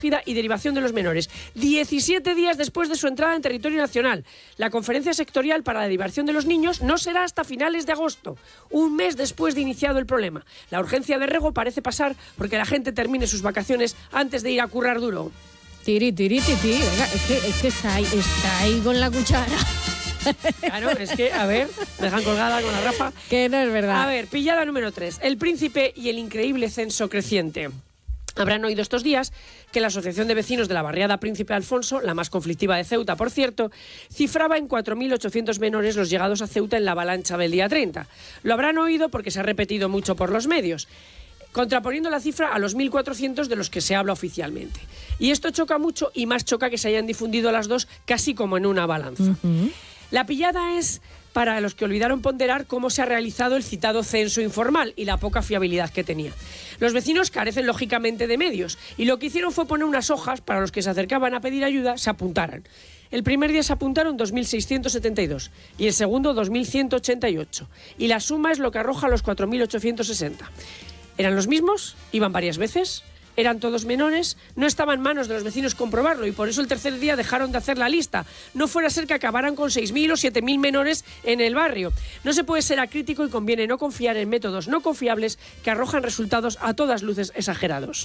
y derivación de los menores, 17 días después de su entrada en territorio nacional. La conferencia sectorial para la derivación de los niños no será hasta finales de agosto, un mes después de iniciado el problema. La urgencia de Rego parece pasar porque la gente termine sus vacaciones antes de ir a currar duro. Tiri, venga, es que está ahí con la cuchara. Claro, es que, a ver, me dejan colgada con la Rafa. Que no es verdad. A ver, pillada número 3. El príncipe y el increíble censo creciente. Habrán oído estos días que la Asociación de Vecinos de la barriada Príncipe Alfonso, la más conflictiva de Ceuta, por cierto, cifraba en 4.800 menores los llegados a Ceuta en la avalancha del día 30. Lo habrán oído porque se ha repetido mucho por los medios, contraponiendo la cifra a los 1.400 de los que se habla oficialmente. Y esto choca mucho y más choca que se hayan difundido las dos casi como en una balanza. La pillada es para los que olvidaron ponderar cómo se ha realizado el citado censo informal y la poca fiabilidad que tenía. Los vecinos carecen lógicamente de medios y lo que hicieron fue poner unas hojas para los que se acercaban a pedir ayuda se apuntaran. El primer día se apuntaron 2.672 y el segundo 2.188 y la suma es lo que arroja los 4.860. ¿Eran los mismos? ¿Iban varias veces? Eran todos menores, no estaba en manos de los vecinos comprobarlo y por eso el tercer día dejaron de hacer la lista. No fuera a ser que acabaran con 6.000 o 7.000 menores en el barrio. No se puede ser acrítico y conviene no confiar en métodos no confiables que arrojan resultados a todas luces exagerados.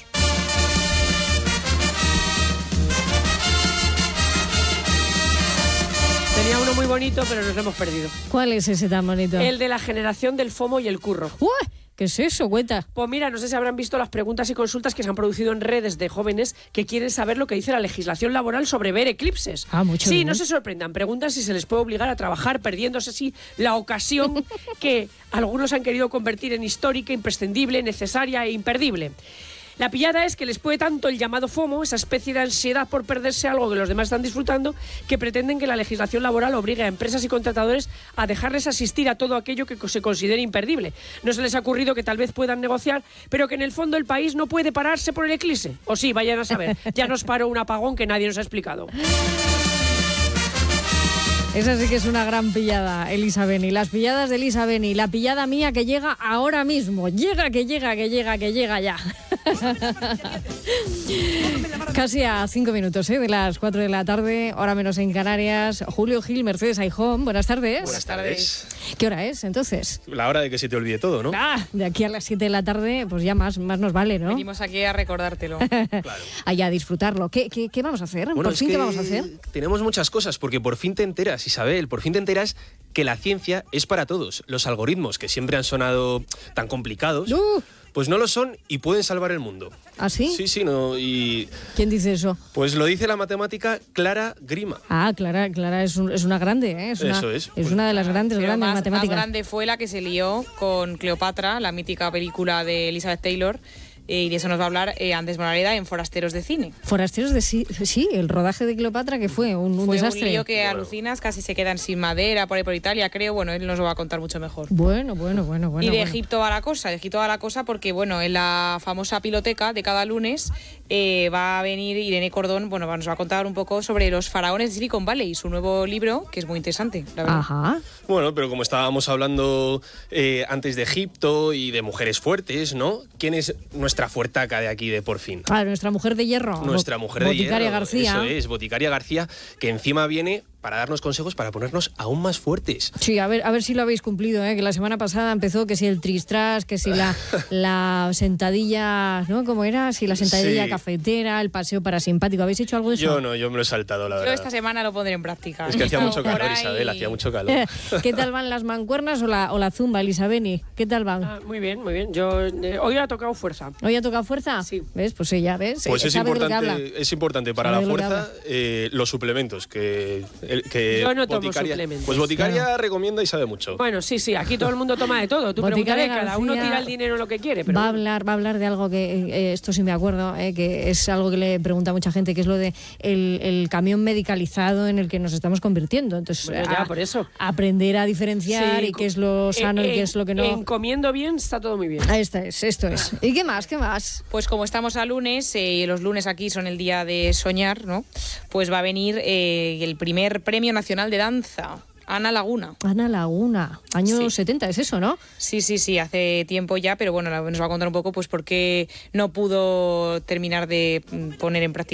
Tenía uno muy bonito, pero nos lo hemos perdido. ¿Cuál es ese tan bonito? El de la generación del FOMO y el curro. ¿Qué es eso? Cuenta. Pues mira, no sé si habrán visto las preguntas y consultas que se han producido en redes de jóvenes que quieren saber lo que dice la legislación laboral sobre ver eclipses. Mucho sí, bien. No se sorprendan. Preguntan si se les puede obligar a trabajar perdiéndose así la ocasión que algunos han querido convertir en histórica, imprescindible, necesaria e imperdible. La pillada es que les puede tanto el llamado FOMO, esa especie de ansiedad por perderse algo que los demás están disfrutando, que pretenden que la legislación laboral obligue a empresas y contratadores a dejarles asistir a todo aquello que se considere imperdible. No se les ha ocurrido que tal vez puedan negociar, pero que en el fondo el país no puede pararse por el eclipse. O sí, vayan a saber. Ya nos paró un apagón que nadie nos ha explicado. Esa sí que es una gran pillada, Elisa Beni. Las pilladas de Elisa Beni. La pillada mía que llega ahora mismo. Llega ya. Casi a 5 minutos de las 4 de la tarde, hora menos en Canarias. Julio Gil, Mercedes Aijón, buenas tardes. Buenas tardes. ¿Qué hora es, entonces? La hora de que se te olvide todo, ¿no? De aquí a las 7 de la tarde, pues ya más nos vale, ¿no? Venimos aquí a recordártelo. Claro. Allá a disfrutarlo. ¿Qué vamos a hacer? Bueno, ¿Por fin qué vamos a hacer? Tenemos muchas cosas, porque por fin te enteras, Isabel, por fin te enteras que la ciencia es para todos. Los algoritmos, que siempre han sonado tan complicados, pues no lo son y pueden salvar el mundo. ¿Ah, sí? Sí, no, y... ¿Quién dice eso? Pues lo dice la matemática Clara Grima. Clara es una grande, ¿eh? Eso es. Es una de las grandes matemáticas. Más grande fue la que se lió con Cleopatra, la mítica película de Elizabeth Taylor, y de eso nos va a hablar Andrés Moraleda en Forasteros de Cine. Forasteros de Cine, sí, el rodaje de Cleopatra que fue un desastre. Fue un lío que alucinas, casi se quedan sin madera por ahí por Italia, creo. Bueno, él nos lo va a contar mucho mejor. Bueno. Y de Egipto va la cosa, porque bueno, en la famosa piloteca de cada lunes va a venir Irene Cordón, nos va a contar un poco sobre los faraones de Silicon Valley, su nuevo libro, que es muy interesante, la verdad. Ajá. Bueno, pero como estábamos hablando antes de Egipto y de mujeres fuertes, ¿no? ¿Quién es nuestra fuertaca de aquí de Por Fin? Nuestra mujer de hierro. Nuestra mujer de hierro. Boticaria García. Eso es, Boticaria García, que encima viene para darnos consejos para ponernos aún más fuertes. Sí, a ver si lo habéis cumplido, que la semana pasada empezó que si el tristras, que si la sentadilla, ¿no? ¿Cómo era? Si la sentadilla cafetera, el paseo parasimpático. ¿Habéis hecho algo de eso? Yo no, yo me lo he saltado, la verdad. Yo esta semana lo pondré en práctica. Es que hacía mucho calor, Isabel, hacía mucho calor. ¿Qué tal van las mancuernas o la zumba, Elisabeni? ¿Qué tal van? Muy bien. Yo hoy ha tocado fuerza. ¿Hoy ha tocado fuerza? Sí. ¿Ves? Pues ella, ¿ves? Pues es importante para la Sabe de lo que fuerza los suplementos que yo no tomo suplementos. Pues Boticaria recomienda y sabe mucho. Bueno, sí, aquí todo el mundo toma de todo. Tú pregúntale, cada uno tira el dinero en lo que quiere. Pero va a hablar de algo que, esto sí me acuerdo, que es algo que le pregunta a mucha gente, que es lo de el camión medicalizado en el que nos estamos convirtiendo. Entonces, por eso. Aprender a diferenciar y qué es lo sano y qué es lo que no. En comiendo bien está todo muy bien. Esto es. ¿Y qué más? Pues como estamos a lunes, y los lunes aquí son el día de soñar, ¿no? Pues va a venir el primer Premio Nacional de Danza. Ana Laguna, años 70, es eso, ¿no? Sí, hace tiempo ya, pero bueno, nos va a contar un poco pues por qué no pudo terminar de poner en práctica